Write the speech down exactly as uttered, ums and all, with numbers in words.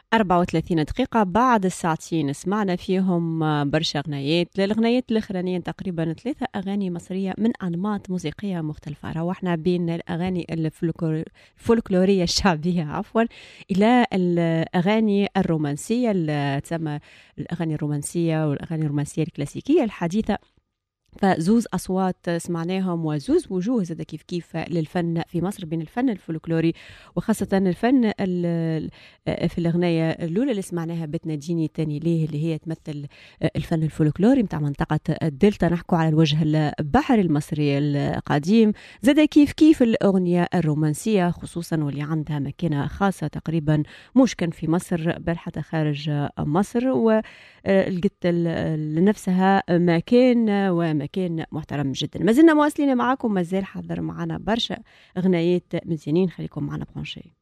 أربعة وثلاثين دقيقة بعد الساعتين سمعنا فيهم برشا أغنيات. الأغنيات الأخرانية تقريبا ثلاثة أغاني مصرية من أنماط موسيقية مختلفة، روحنا بين الأغاني الفلكلور- الفولكلورية الشعبية عفوا إلى الأغاني الرومانسية اللي تسمى الأغاني الرومانسية والأغاني الرومانسية الكلاسيكية الحديثة. فزوز أصوات سمعناهم وزوز وجوه زاد كيف كيف للفن في مصر، بين الفن الفولكلوري وخاصة الفن ال- في الأغنية الأولى اللي سمعناها بتناديني تاني ليه، اللي هي تمثل الفن الفولكلوري متاع منطقة الدلتا. نحكوا على الوجه البحري المصري القديم. زاد كيف كيف الأغنية الرومانسية خصوصا واللي عندها مكانة خاصة تقريبا مش كان في مصر بل حتى خارج مصر، ولقيت لنفسها مكان ومكان محترم جدا. ما زلنا مواصلين معاكم، مازال حاضر معنا برشا اغنيات مزيانين، خليكم معنا برونشي.